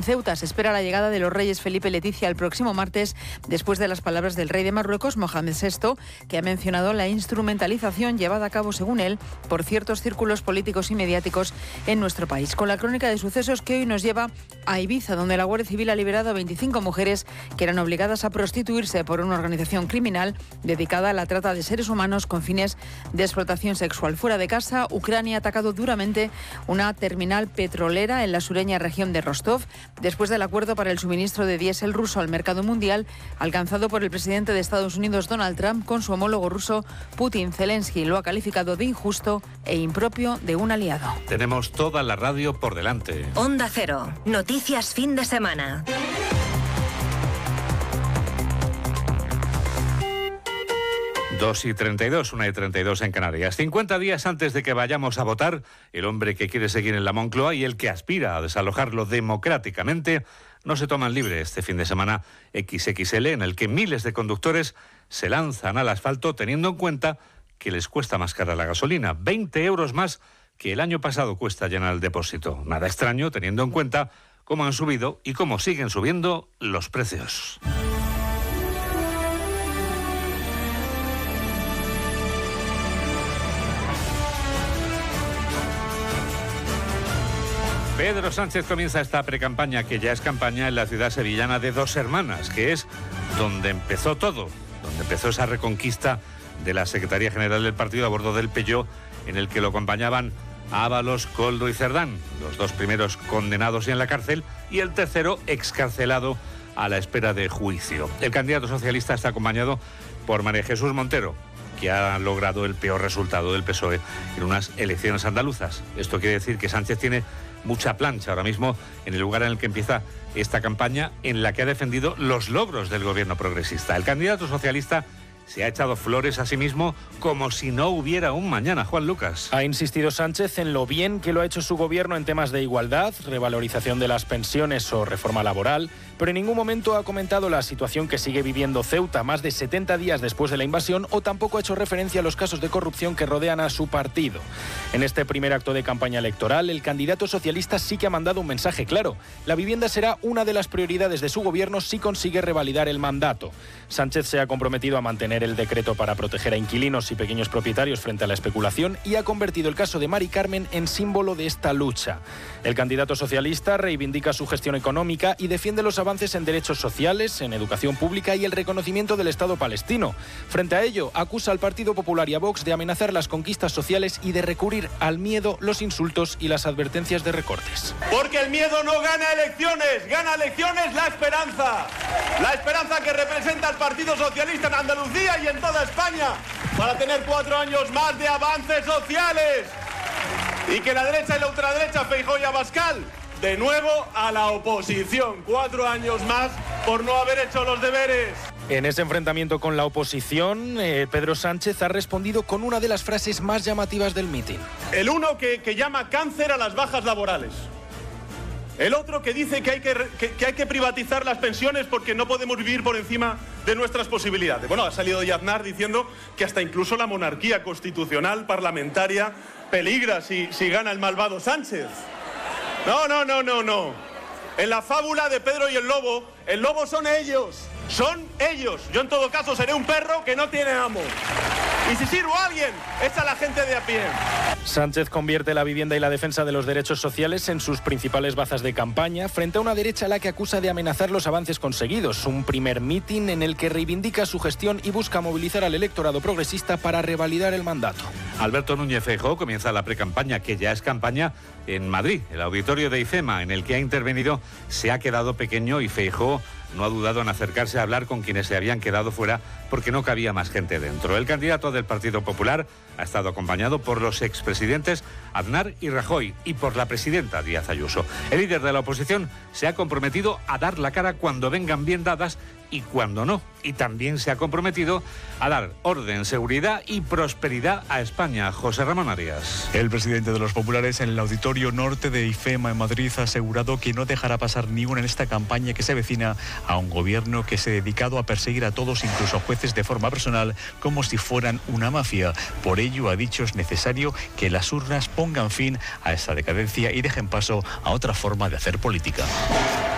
Ceuta se espera la llegada de los reyes Felipe y Leticia el próximo martes, después de las palabras del rey de Marruecos, Mohamed VI, que ha mencionado la instrumentalización llevada a cabo, según él, por ciertos círculos políticos y mediáticos en nuestro país. Con la crónica de sucesos que hoy nos lleva a Ibiza, donde la Guardia Civil ha liberado a 25 mujeres que eran obligadas a prostituirse por una organización criminal dedicada a la trata de seres humanos con fines de explotación sexual. Fuera de casa, Ucrania ha atacado duramente una terminal petrolera en la sureña región de Rostov, después del acuerdo para el suministro de diésel ruso al mercado mundial alcanzado por el presidente de Estados Unidos, Donald Trump, con su homólogo ruso, Putin. Zelensky lo ha calificado de injusto e impropio de un aliado. Tenemos toda la radio por delante. Onda Cero. Noticias fin de semana. Dos y 32, 1:32 en Canarias. 50 días antes de que vayamos a votar, el hombre que quiere seguir en la Moncloa y el que aspira a desalojarlo democráticamente no se toman libre este fin de semana XXL, en el que miles de conductores se lanzan al asfalto teniendo en cuenta que les cuesta más cara la gasolina, 20 euros más que el año pasado cuesta llenar el depósito. Nada extraño teniendo en cuenta cómo han subido y cómo siguen subiendo los precios. Pedro Sánchez comienza esta precampaña, que ya es campaña, en la ciudad sevillana de Dos Hermanas, que es donde empezó todo, donde empezó esa reconquista de la Secretaría General del partido a bordo del Peugeot, en el que lo acompañaban Ábalos, Koldo y Cerdán, los dos primeros condenados y en la cárcel, y el tercero excarcelado a la espera de juicio. El candidato socialista está acompañado por María Jesús Montero, que ha logrado el peor resultado del PSOE en unas elecciones andaluzas. Esto quiere decir que Sánchez tiene mucha plancha ahora mismo en el lugar en el que empieza esta campaña, en la que ha defendido los logros del gobierno progresista. El candidato socialista se ha echado flores a sí mismo como si no hubiera un mañana. Juan Lucas. Ha insistido Sánchez en lo bien que lo ha hecho su gobierno en temas de igualdad, revalorización de las pensiones o reforma laboral, pero en ningún momento ha comentado la situación que sigue viviendo Ceuta más de 70 días después de la invasión, o tampoco ha hecho referencia a los casos de corrupción que rodean a su partido. En este primer acto de campaña electoral, el candidato socialista sí que ha mandado un mensaje claro. La vivienda será una de las prioridades de su gobierno si consigue revalidar el mandato. Sánchez se ha comprometido a mantener el decreto para proteger a inquilinos y pequeños propietarios frente a la especulación y ha convertido el caso de Mari Carmen en símbolo de esta lucha. El candidato socialista reivindica su gestión económica y defiende los avances en derechos sociales, en educación pública y el reconocimiento del Estado palestino. Frente a ello, acusa al Partido Popular y a Vox de amenazar las conquistas sociales y de recurrir al miedo, los insultos y las advertencias de recortes. Porque el miedo no gana elecciones la esperanza. La esperanza que representa el Partido Socialista en Andalucía y en toda España, para tener 4 años más de avances sociales. Y que la derecha y la ultraderecha, Feijóo y Abascal, de nuevo a la oposición. 4 años más por no haber hecho los deberes. En ese enfrentamiento con la oposición, Pedro Sánchez ha respondido con una de las frases más llamativas del mitin. El uno que llama cáncer a las bajas laborales. El otro que dice que hay que privatizar las pensiones porque no podemos vivir por encima de nuestras posibilidades. Bueno, ha salido de Aznar diciendo que hasta incluso la monarquía constitucional parlamentaria peligra si gana el malvado Sánchez. No. En la fábula de Pedro y el lobo son ellos. Son ellos. Yo en todo caso seré un perro que no tiene amo. Y si sirvo a alguien, es a la gente de a pie. Sánchez convierte la vivienda y la defensa de los derechos sociales en sus principales bazas de campaña, frente a una derecha a la que acusa de amenazar los avances conseguidos. Un primer mitin en el que reivindica su gestión y busca movilizar al electorado progresista para revalidar el mandato. Alberto Núñez Feijóo comienza la precampaña, que ya es campaña, en Madrid. El auditorio de IFEMA, en el que ha intervenido, se ha quedado pequeño y Feijóo no ha dudado en acercarse a hablar con quienes se habían quedado fuera porque no cabía más gente dentro. El candidato del Partido Popular ha estado acompañado por los expresidentes Aznar y Rajoy y por la presidenta Díaz Ayuso. El líder de la oposición se ha comprometido a dar la cara cuando vengan bien dadas y cuando no. Y también se ha comprometido a dar orden, seguridad y prosperidad a España. José Ramón Arias. El presidente de los populares en el Auditorio Norte de IFEMA en Madrid ha asegurado que no dejará pasar ni una en esta campaña que se avecina a un gobierno que se ha dedicado a perseguir a todos, incluso a jueces, de forma personal, como si fueran una mafia. Por ello, ha dicho, es necesario que las urnas pongan fin a esta decadencia y dejen paso a otra forma de hacer política.